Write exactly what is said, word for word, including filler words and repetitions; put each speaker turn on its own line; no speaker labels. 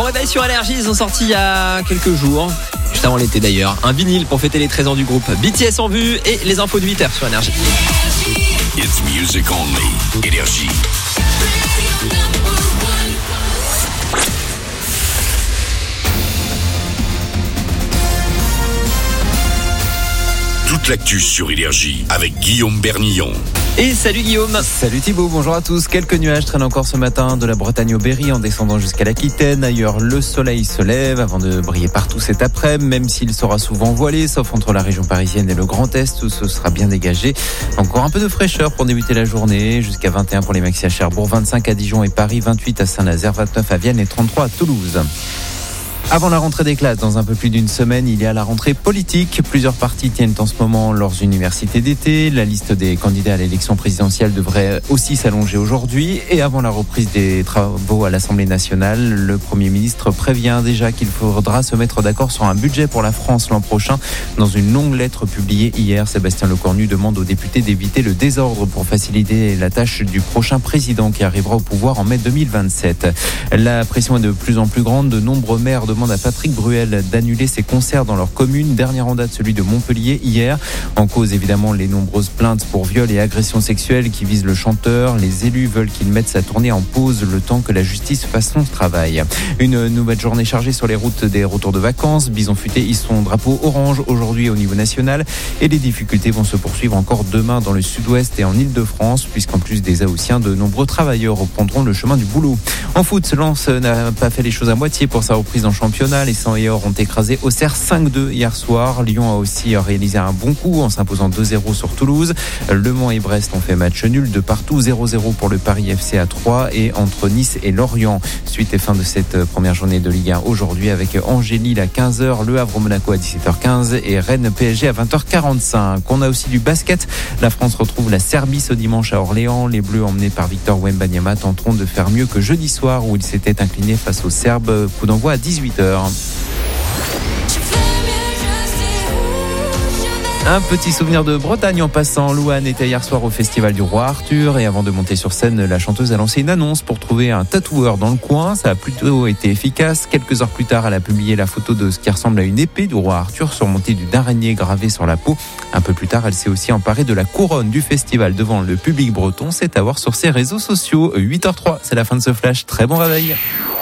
réveil sur Énergie, ils ont sorti il y a quelques jours, juste avant l'été d'ailleurs, un vinyle pour fêter les treize ans du groupe. B T S en vue et les infos de huit heures sur Énergie.
It's music only. Énergie. Toute l'actu sur Énergie avec Guillaume Bernillon.
Et salut Guillaume.
Salut Thibaut, bonjour à tous. Quelques nuages traînent encore ce matin de la Bretagne au Berry en descendant jusqu'à l'Aquitaine. Ailleurs, le soleil se lève avant de briller partout cet après-midi, même s'il sera souvent voilé, sauf entre la région parisienne et le Grand Est où ce sera bien dégagé. Encore un peu de fraîcheur pour débuter la journée, jusqu'à vingt et un pour les maxi à Cherbourg, vingt-cinq à Dijon et Paris, vingt-huit à Saint-Nazaire, vingt-neuf à Vienne et trente-trois à Toulouse. Avant la rentrée des classes, dans un peu plus d'une semaine, il y a la rentrée politique. Plusieurs partis tiennent en ce moment leurs universités d'été. La liste des candidats à l'élection présidentielle devrait aussi s'allonger aujourd'hui. Et avant la reprise des travaux à l'Assemblée nationale, le Premier ministre prévient déjà qu'il faudra se mettre d'accord sur un budget pour la France l'an prochain. Dans une longue lettre publiée hier, Sébastien Lecornu demande aux députés d'éviter le désordre pour faciliter la tâche du prochain président qui arrivera au pouvoir en mai deux mille vingt-sept. La pression est de plus en plus grande. De nombreux maires de demande à Patrick Bruel d'annuler ses concerts dans leur commune. Dernier en date, celui de Montpellier hier. En cause, évidemment, les nombreuses plaintes pour viol et agressions sexuelles qui visent le chanteur. Les élus veulent qu'il mette sa tournée en pause le temps que la justice fasse son travail. Une nouvelle journée chargée sur les routes des retours de vacances. Bison Futé hisse son drapeau orange aujourd'hui au niveau national. Et les difficultés vont se poursuivre encore demain dans le sud-ouest et en Ile-de-France, puisqu'en plus des Haussiens, de nombreux travailleurs reprendront le chemin du boulot. En foot, Lens n'a pas fait les choses à moitié pour sa reprise en championnat. Les cent et or ont écrasé Auxerre cinq deux hier soir. Lyon a aussi réalisé un bon coup en s'imposant deux zéro sur Toulouse. Le Mans et Brest ont fait match nul de partout. zéro zéro pour le Paris F C à Troyes et entre Nice et Lorient. Suite et fin de cette première journée de Ligue un aujourd'hui avec Angers-Lille à quinze heures, Le Havre-Monaco à dix-sept heures quinze et Rennes-P S G à vingt heures quarante-cinq. On a aussi du basket. La France retrouve la Serbie ce dimanche à Orléans. Les Bleus emmenés par Victor Wembanyama tenteront de faire mieux que jeudi soir où ils s'étaient inclinés face aux Serbes. Coup d'envoi à dix-huit heures. Un petit souvenir de Bretagne en passant. Louane était hier soir au festival du Roi Arthur et avant de monter sur scène, la chanteuse a lancé une annonce pour trouver un tatoueur dans le coin. Ça a plutôt été efficace. Quelques heures plus tard, elle a publié la photo de ce qui ressemble à une épée du Roi Arthur surmontée d'une araignée gravée sur la peau. Un peu plus tard, elle s'est aussi emparée de la couronne du festival devant le public breton. C'est à voir sur ses réseaux sociaux. huit heures zéro trois, c'est la fin de ce flash. Très bon réveil.